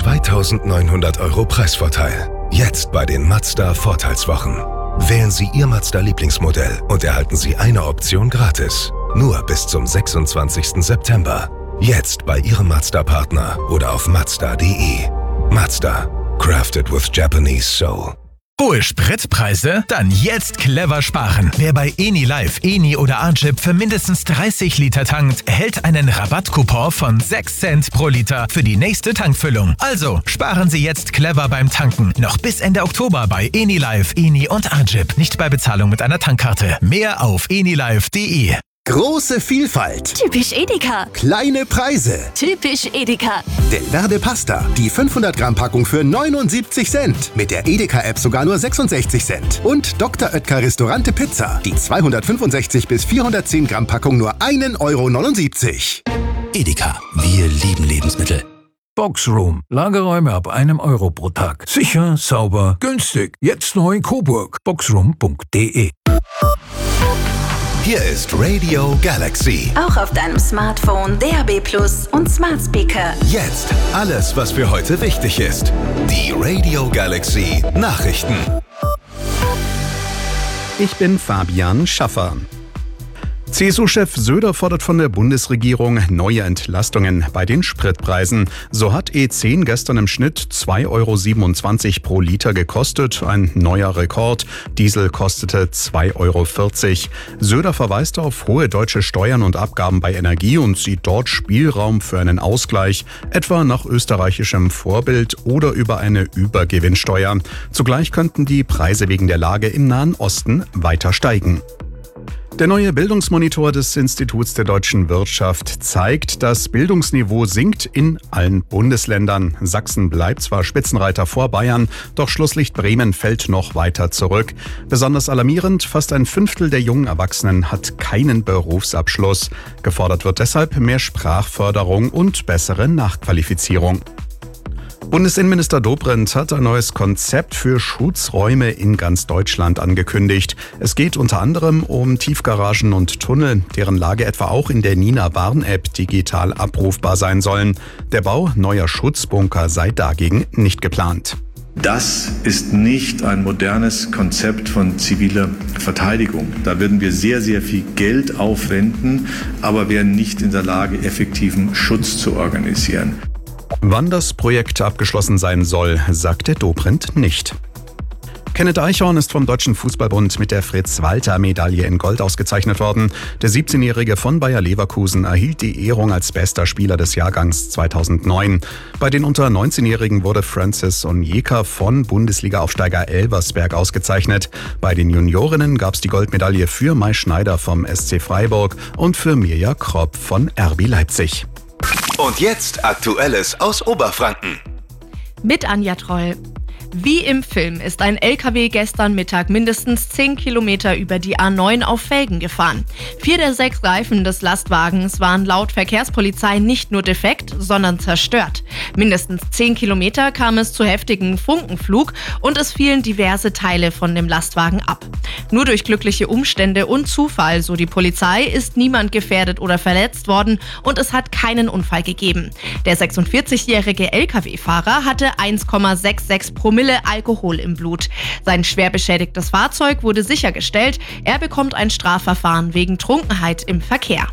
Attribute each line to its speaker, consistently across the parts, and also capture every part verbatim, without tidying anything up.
Speaker 1: zweitausendneunhundert Euro Preisvorteil. Jetzt bei den Mazda-Vorteilswochen. Wählen Sie Ihr Mazda-Lieblingsmodell und erhalten Sie eine Option gratis. Nur bis zum sechsundzwanzigsten September. Jetzt bei Ihrem Mazda-Partner oder auf mazda punkt de. Mazda. Crafted with Japanese soul.
Speaker 2: Hohe Spritpreise? Dann jetzt clever sparen. Wer bei Eni Live, Eni oder Agip für mindestens dreißig Liter tankt, erhält einen Rabattcoupon von sechs Cent pro Liter für die nächste Tankfüllung. Also sparen Sie jetzt clever beim Tanken. Noch bis Ende Oktober bei Eni Live, Eni und Agip. Nicht bei Bezahlung mit einer Tankkarte. Mehr auf enilive punkt de.
Speaker 3: Große Vielfalt.
Speaker 4: Typisch Edeka.
Speaker 3: Kleine Preise.
Speaker 4: Typisch Edeka.
Speaker 3: Del Verde Pasta. Die fünfhundert Gramm Packung für neunundsiebzig Cent. Mit der Edeka-App sogar nur sechsundsechzig Cent. Und Doktor Oetker Restaurante Pizza. Die zweihundertfünfundsechzig bis vierhundertzehn Gramm Packung nur ein Euro neunundsiebzig.
Speaker 5: Edeka. Wir lieben Lebensmittel.
Speaker 6: Boxroom. Lagerräume ab einem Euro pro Tag. Sicher, sauber, günstig. Jetzt neu in Coburg. boxroom punkt de.
Speaker 1: Hier ist Radio Galaxy.
Speaker 4: Auch auf deinem Smartphone, D A B Plus und Smart Speaker.
Speaker 1: Jetzt alles, was für heute wichtig ist. Die Radio Galaxy Nachrichten.
Speaker 7: Ich bin Fabian Schaffer. C S U-Chef Söder fordert von der Bundesregierung neue Entlastungen bei den Spritpreisen. So hat E zehn gestern im Schnitt zwei Euro siebenundzwanzig pro Liter gekostet, ein neuer Rekord. Diesel kostete zwei Euro vierzig. Söder verweist auf hohe deutsche Steuern und Abgaben bei Energie und sieht dort Spielraum für einen Ausgleich, etwa nach österreichischem Vorbild oder über eine Übergewinnsteuer. Zugleich könnten die Preise wegen der Lage im Nahen Osten weiter steigen. Der neue Bildungsmonitor des Instituts der deutschen Wirtschaft zeigt, das Bildungsniveau sinkt in allen Bundesländern. Sachsen bleibt zwar Spitzenreiter vor Bayern, doch Schlusslicht Bremen fällt noch weiter zurück. Besonders alarmierend, fast ein Fünftel der jungen Erwachsenen hat keinen Berufsabschluss. Gefordert wird deshalb mehr Sprachförderung und bessere Nachqualifizierung. Bundesinnenminister Dobrindt hat ein neues Konzept für Schutzräume in ganz Deutschland angekündigt. Es geht unter anderem um Tiefgaragen und Tunnel, deren Lage etwa auch in der Nina-Warn-App digital abrufbar sein sollen. Der Bau neuer Schutzbunker sei dagegen nicht geplant.
Speaker 8: Das ist nicht ein modernes Konzept von ziviler Verteidigung. Da würden wir sehr, sehr viel Geld aufwenden, aber wären nicht in der Lage, effektiven Schutz zu organisieren.
Speaker 7: Wann das Projekt abgeschlossen sein soll, sagte Dobrindt nicht. Kenneth Eichhorn ist vom Deutschen Fußballbund mit der Fritz-Walter-Medaille in Gold ausgezeichnet worden. Der siebzehnjährige von Bayer Leverkusen erhielt die Ehrung als bester Spieler des Jahrgangs zweitausendneun. Bei den unter neunzehnjährigen wurde Francis Onyeka von Bundesliga-Aufsteiger Elversberg ausgezeichnet. Bei den Juniorinnen gab es die Goldmedaille für Mai Schneider vom S C Freiburg und für Mirja Kropp von R B Leipzig.
Speaker 1: Und jetzt Aktuelles aus Oberfranken.
Speaker 9: Mit Anja Troll. Wie im Film ist ein L K W gestern Mittag mindestens zehn Kilometer über die A neun auf Felgen gefahren. Vier der sechs Reifen des Lastwagens waren laut Verkehrspolizei nicht nur defekt, sondern zerstört. Mindestens zehn Kilometer kam es zu heftigem Funkenflug und es fielen diverse Teile von dem Lastwagen ab. Nur durch glückliche Umstände und Zufall, so die Polizei, ist niemand gefährdet oder verletzt worden und es hat keinen Unfall gegeben. Der sechsundvierzigjährige L K W-Fahrer hatte eins Komma sechsundsechzig Promille Alkohol im Blut. Sein schwer beschädigtes Fahrzeug wurde sichergestellt. Er bekommt ein Strafverfahren wegen Trunkenheit im Verkehr.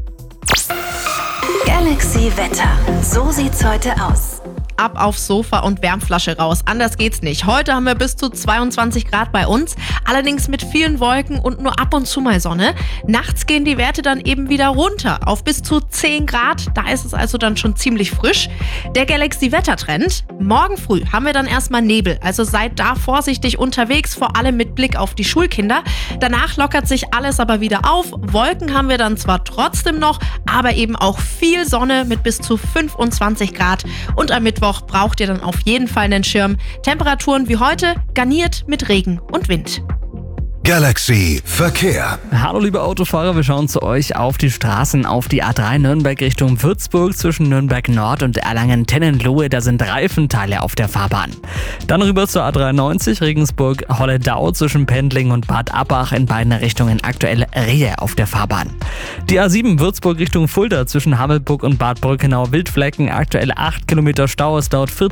Speaker 4: Galaxy Wetter. So sieht's heute aus.
Speaker 9: Ab aufs Sofa und Wärmflasche raus. Anders geht's nicht. Heute haben wir bis zu zweiundzwanzig Grad bei uns, allerdings mit vielen Wolken und nur ab und zu mal Sonne. Nachts gehen die Werte dann eben wieder runter auf bis zu zehn Grad. Da ist es also dann schon ziemlich frisch. Der Galaxy-Wettertrend. Morgen früh haben wir dann erstmal Nebel, also seid da vorsichtig unterwegs, vor allem mit Blick auf die Schulkinder. Danach lockert sich alles aber wieder auf. Wolken haben wir dann zwar trotzdem noch, aber eben auch viel Sonne mit bis zu fünfundzwanzig Grad. Und am Mittwoch braucht ihr dann auf jeden Fall einen Schirm. Temperaturen wie heute, garniert mit Regen und Wind.
Speaker 1: Galaxy Verkehr.
Speaker 10: Hallo liebe Autofahrer, wir schauen zu euch auf die Straßen, auf die A drei Nürnberg Richtung Würzburg zwischen Nürnberg Nord und Erlangen-Tennenlohe. Da sind Reifenteile auf der Fahrbahn. Dann rüber zur A dreiundneunzig Regensburg-Holledau zwischen Pendling und Bad Abbach in beiden Richtungen aktuell Rehe auf der Fahrbahn. Die A sieben Würzburg Richtung Fulda zwischen Hammelburg und Bad Brückenau Wildflecken aktuell acht Kilometer Stau. Es dauert